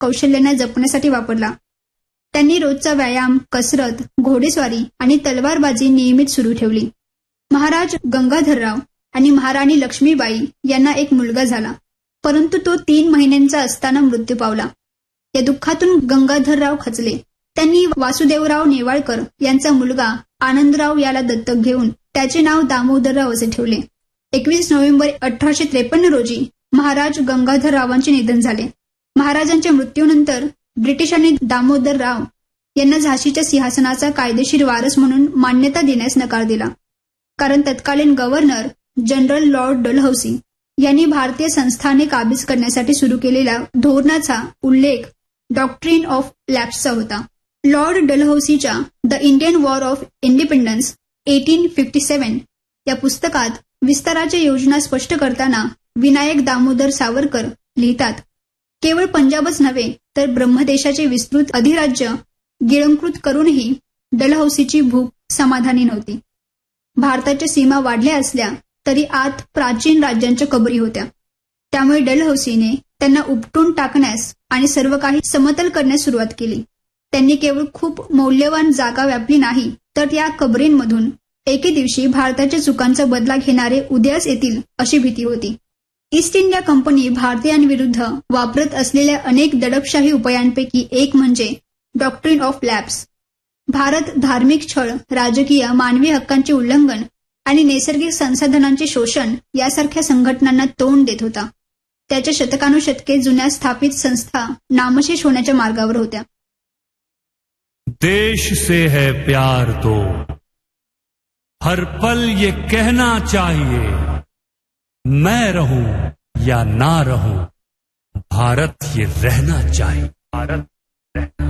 कौशल्यांना जपण्यासाठी वापरला. त्यांनी रोजचा व्यायाम, कसरत, घोडेस्वारी आणि तलवारबाजी नियमित सुरू ठेवली. महाराज गंगाधरराव आणि महाराणी लक्ष्मीबाई यांना एक मुलगा झाला, परंतु तो 3 महिन्यांचा असताना मृत्यू पावला. या दुःखातून गंगाधरराव खचले. त्यांनी वासुदेवराव नेवाळकर यांचा मुलगा आनंदराव याला दत्तक घेऊन त्याचे नाव दामोदरराव असे ठेवले. 21 नोव्हेंबर 1853 रोजी महाराज गंगाधररावांचे निधन झाले. महाराजांच्या मृत्यूनंतर ब्रिटिशांनी दामोदरराव यांना झाशीच्या सिंहासनाचा कायदेशीर वारस म्हणून मान्यता देण्यास नकार दिला, कारण तत्कालीन गव्हर्नर जनरल लॉर्ड डलहौसी यांनी भारतीय संस्थाने काबीज करण्यासाठी सुरू केलेल्या धोरणाचा उल्लेख डॉक्ट्रिन ऑफ लॅप्सचा होता. Lord डलहौसीच्या the Indian war of independence 1857 या पुस्तकात विस्ताराच्या योजना स्पष्ट करताना विनायक दामोदर सावरकर लिहितात, केवळ पंजाबच नव्हे तर ब्रह्मदेशाचे विस्तृत अधिराज्य गिळंकृत करूनही डलहौसीची भूक समाधानी नव्हती. भारताच्या सीमा वाढल्या असल्या तरी आत प्राचीन राज्यांच्या कबरी होत्या. त्यामुळे डलहौसीने त्यांना उपटून टाकण्यास आणि सर्व काही समतल करण्यास सुरुवात केली. त्यांनी केवळ खूप मौल्यवान जागा व्यापली नाही, तर या कबरींमधून एके दिवशी भारताच्या चुकांचा बदला घेणारे उदयास येतील अशी भीती होती. ईस्ट इंडिया कंपनी भारतीयांविरुद्ध वापरत असलेल्या अनेक दडपशाही उपायांपैकी एक म्हणजे डॉक्ट्रिन ऑफ लॅप्स. भारत धार्मिक छळ, राजकीय, मानवी हक्कांचे उल्लंघन आणि नैसर्गिक संसाधनांचे शोषण यासारख्या संघटनांना तोंड देत होता. त्याच्या शतकानुशतके जुन्या स्थापित संस्था नामशेष होण्याच्या मार्गावर होत्या. देश से है प्यार तो हर पल ये कहना चाहिए, मैं रहूं या ना रहूं, भारत ये रहना चाहिए. भारत रहना